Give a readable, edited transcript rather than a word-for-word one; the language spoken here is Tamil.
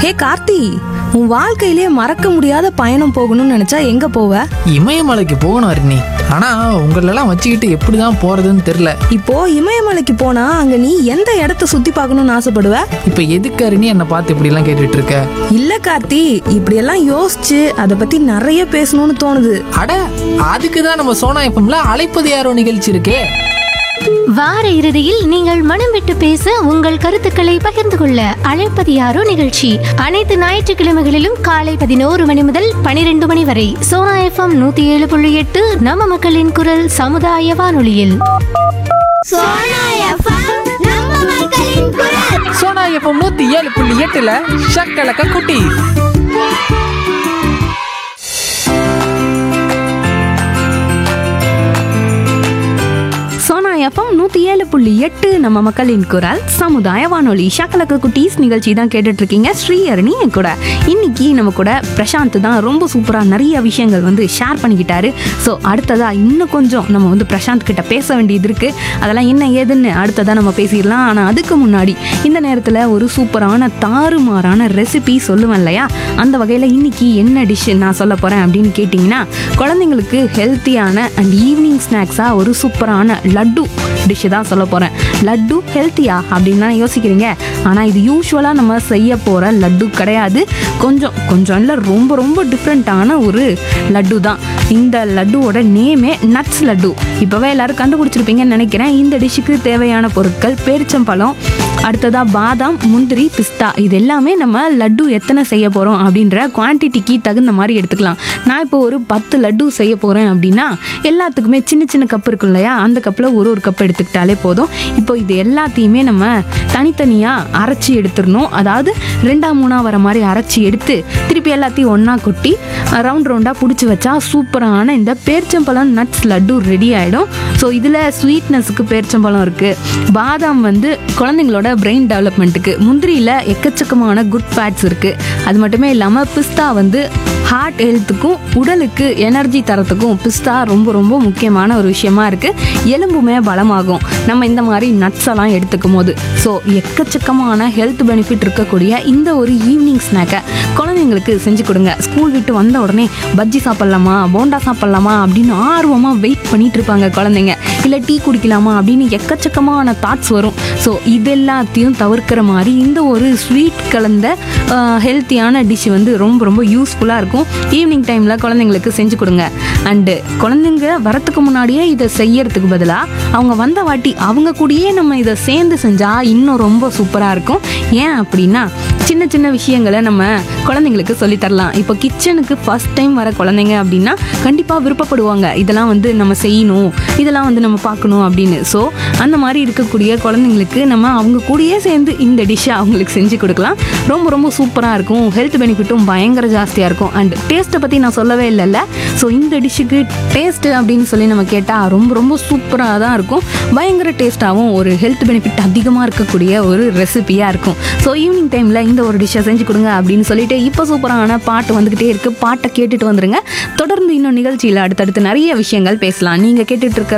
ஹே கார்த்தி, உன் வாழ்க்கையிலே மறக்க முடியாத பயணம் போகணும்னு நினைச்சா எங்க போவ? இமயமலைக்கு போகணும் அருணி. ஆனா உங்களெல்லாம் வச்சுக்கிட்டு எப்படிதான் போறதுன்னு தெரியல. இப்போ இமயமலைக்கு போனா அங்க நீ எந்த இடத்த சுத்தி பார்க்கணும்னு ஆசைப்படுவ? இப்ப எதுக்கு அருணி என்னை பார்த்து இப்படி எல்லாம் கேட்டுட்டு இருக்க? இல்ல கார்த்தி, இப்படியெல்லாம் யோசிச்சு அதை பத்தி நிறைய பேசணும்னு தோணுது. அட, அதுக்குதான் நம்ம சோனா எஃப்எம்ல அழைப்பது யாரோ நிகழ்ச்சி இருக்கே. வார இறுதியில் நீங்கள் மனம் விட்டு பேச உங்கள் கருத்துக்களை பகிர்ந்து கொள்ள அழைப்பது யாரோ நிகழ்ச்சி அனைத்து ஞாயிற்றுக்கிழமைகளிலும் காலை 11 மணி முதல் 12 மணி வரை சோனா எஃப்எம் 107.8 நம்ம மக்களின் குரல் சமுதாய வானொலியில். சோனா எஃப்எம் 107.8ல ஷக்கலக்க குட்டி. சோனா எஃப்எம் 107.8 நம்ம மக்களின் குரல் சமுதாய வானொலி. ஷக்கலக்க குட்டீஸ் நிகழ்ச்சி தான் கேட்டுட்டு இருக்கீங்க. ஸ்ரீஹரணி என் கூட. இன்னைக்கு நம்ம கூட பிரசாந்த் தான் ரொம்ப சூப்பரா நிறைய விஷயங்கள் வந்து ஷேர் பண்ணிக்கிட்டாரு. ஸோ அடுத்ததா இன்னும் கொஞ்சம் நம்ம வந்து பிரசாந்த் கிட்ட பேச வேண்டியது இருக்கு. அதெல்லாம் என்ன ஏதுன்னு அடுத்ததா நம்ம பேசிடலாம். ஆனா அதுக்கு முன்னாடி இந்த நேரத்துல ஒரு சூப்பரான தாறுமாறான ரெசிபி சொல்லுவேன் இல்லையா, அந்த வகையில இன்னைக்கு என்ன டிஷ் நான் சொல்ல போறேன் அப்படின்னு கேட்டிங்கன்னா, குழந்தைங்களுக்கு ஹெல்த்தியான அண்ட் ஈவினிங் ஸ்நாக்ஸா ஒரு சூப்பரான லட்டு டிஷ் தான் சொல்ல போகிறேன். லட்டு ஹெல்த்தியா அப்படின்னு தான் யோசிக்கிறீங்க. ஆனால் இது யூஸ்வலாக நம்ம செய்ய போகிற லட்டு கிடையாது. கொஞ்சம் இல்லை, ரொம்ப ரொம்ப டிஃப்ரெண்ட்டான ஒரு லட்டு தான். இந்த லட்டுவோட நேமே நட்ஸ் லட்டு. இப்போவே எல்லாரும் கண்டுபிடிச்சிருப்பீங்கன்னு நினைக்கிறேன். இந்த டிஷ்ஷுக்கு தேவையான பொருட்கள் பேரிச்சம்பழம், அடுத்ததாக பாதாம், முந்திரி, பிஸ்தா. இது எல்லாமே நம்ம லட்டு எத்தனை செய்ய போகிறோம் அப்படின்ற குவான்டிட்டிக்கு தகுந்த மாதிரி எடுத்துக்கலாம். நான் இப்போ ஒரு 10 லட்டு செய்ய போகிறேன் அப்படின்னா எல்லாத்துக்குமே சின்ன சின்ன கப் இருக்கும் இல்லையா, அந்த கப்பில் ஒரு கப் எடுத்துக்கிட்டாலே போதும். இப்போ இது எல்லாத்தையுமே நம்ம தனித்தனியாக அரைச்சி எடுத்துடணும். அதாவது 2-3 வர மாதிரி அரைச்சி எடுத்து திருப்பி எல்லாத்தையும் ஒன்றா கொட்டி ரவுண்டாக பிடிச்சி வச்சா சூப்பரான இந்த பேரிச்சம்பழம் நட்ஸ் லட்டு ரெடி ஆகிடும். ஸோ இதில் ஸ்வீட்னஸுக்கு பேரிச்சம்பழம் இருக்குது, பாதாம் வந்து குழந்தைங்களோட பிரெயின் டெவலப்மெண்ட்டுக்கு, முந்திரியில் எக்கச்சக்கமான குட் ஃபேட்ஸ் இருக்குது. அது மட்டுமே இல்லாமல் பிஸ்தா வந்து ஹார்ட் ஹெல்த்துக்கும் உடலுக்கு எனர்ஜி தரத்துக்கும் பிஸ்தா ரொம்ப ரொம்ப முக்கியமான ஒரு விஷயமா இருக்குது. எலும்புமே பலமாகும் நம்ம இந்த மாதிரி நட்ஸ் எல்லாம் எடுத்துக்கும் போது. ஸோ எக்கச்சக்கமான ஹெல்த் பெனிஃபிட் இருக்கக்கூடிய இந்த ஒரு ஈவினிங் ஸ்நாக்கை குழந்தைங்களுக்கு செஞ்சு கொடுங்க. ஸ்கூல் விட்டு வந்த உடனே பஜ்ஜி சாப்பிட்லாமா, போண்டா சாப்பிட்லாமா அப்படின்னு ஆர்வமாக வெயிட் பண்ணிட்டு இருப்பாங்க குழந்தைங்க. இல்லை டீ குடிக்கலாமா அப்படின்னு எக்கச்சக்கமான தாட்ஸ் வரும். ஸோ இதெல்லாத்தையும் தவிர்க்கிற மாதிரி இந்த ஒரு ஸ்வீட் கலந்த ஹெல்த்தியான டிஷ் வந்து ரொம்ப ரொம்ப யூஸ்ஃபுல்லாக இருக்கும். ஈவினிங் டைமில் குழந்தைங்களுக்கு செஞ்சு கொடுங்க. அண்டு குழந்தைங்க வரத்துக்கு முன்னாடியே இதை செய்யறதுக்கு பதிலாக அவங்க வந்த வாட்டி அவங்க கூடயே நம்ம இதை சேர்ந்து செஞ்சால் இன்னும் ரொம்ப சூப்பராக இருக்கும். ஏன் அப்படின்னா, சின்ன சின்ன விஷயங்களை நம்ம குழந்தைங்களுக்கு சொல்லித்தரலாம். இப்போ கிச்சனுக்கு ஃபர்ஸ்ட் டைம் வர குழந்தைங்க அப்படின்னா கண்டிப்பாக விருப்பப்படுவாங்க, இதெல்லாம் வந்து நம்ம செய்யணும், இதெல்லாம் வந்து நம்ம பார்க்கணும் அப்படின்னு. ஸோ அந்த மாதிரி இருக்கக்கூடிய குழந்தைங்களுக்கு நம்ம அவங்க கூடயே சேர்ந்து இந்த டிஷ்ஷை அவங்களுக்கு செஞ்சு கொடுக்கலாம். ரொம்ப ரொம்ப சூப்பராக இருக்கும். ஹெல்த் பெனிஃபிட்டும் பயங்கர ஜாஸ்தியாக இருக்கும். அண்ட் டேஸ்ட்டை பற்றி நான் சொல்லவே இல்லைல்ல. ஸோ இந்த டிஷ்ஷுக்கு டேஸ்ட்டு அப்படின்னு சொல்லி நம்ம கேட்டால் ரொம்ப ரொம்ப சூப்பராக தான் இருக்கும். பயங்கர டேஸ்ட்டாகவும் ஒரு ஹெல்த் பெனிஃபிட் அதிகமாக இருக்கக்கூடிய ஒரு ரெசிபியாக இருக்கும். ஸோ ஈவினிங் டைமில் இந்த ஒரு டிஷ்ஷை செஞ்சு கொடுங்க அப்படின்னு சொல்லிட்டு இப்போ சூப்பரான பாட்டு வந்துக்கிட்டே இருக்குது. பாட்டை கேட்டுட்டு வந்துருங்க. தொடர்ந்து இன்னும் நிகழ்ச்சியில் அடுத்தடுத்து நிறைய விஷயங்கள் பேசலாம். நீங்கள் கேட்டுட்டு இருக்க